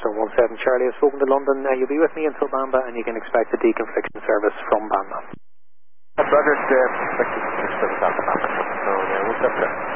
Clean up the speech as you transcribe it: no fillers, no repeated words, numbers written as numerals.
So 17 Charlie has spoken to London. You'll be with me until Bamba, and you can expect a deconfliction service from Bamba. Roger, expected service out of Bamba. So, what's up there?